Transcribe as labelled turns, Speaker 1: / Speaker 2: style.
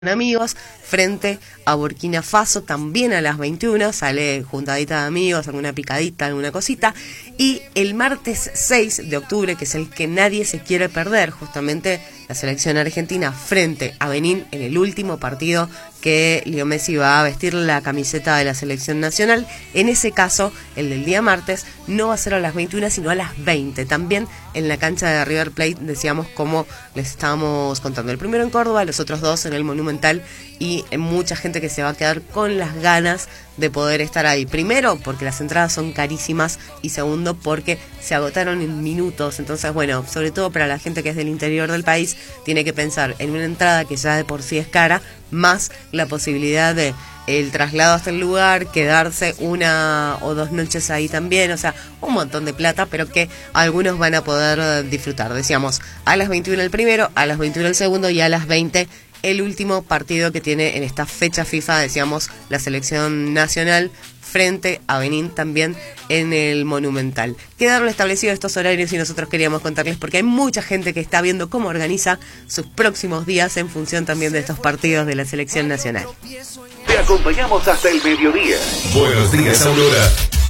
Speaker 1: amigos frente a Burkina Faso también a las 21, sale juntadita de amigos, alguna picadita, alguna cosita, y el martes 6 de octubre, que es el que nadie se quiere perder, justamente la selección argentina frente a Benín en el último partido que Leo Messi va a vestir la camiseta de la selección nacional. En ese caso, el del día martes no va a ser a las 21, sino a las 20, también en la cancha de River Plate, decíamos, como les estábamos contando. El primero en Córdoba, los otros dos en el Monumental, y mucha gente que se va a quedar con las ganas de poder estar ahí. Primero, porque las entradas son carísimas, y segundo, porque se agotaron en minutos. Entonces, bueno, sobre todo para la gente que es del interior del país, tiene que pensar en una entrada que ya de por sí es cara, más la posibilidad de el traslado hasta el lugar, quedarse una o dos noches ahí también, o sea, un montón de plata, pero que algunos van a poder disfrutar. Decíamos, a las 21 el primero, a las 21 el segundo y a las 20 el último partido que tiene en esta fecha FIFA, decíamos, la selección nacional frente a Benín también en el Monumental. Quedaron establecidos estos horarios y nosotros queríamos contarles porque hay mucha gente que está viendo cómo organiza sus próximos días en función también de estos partidos de la selección nacional.
Speaker 2: Te acompañamos hasta el mediodía.
Speaker 3: Buenos días, Aurora.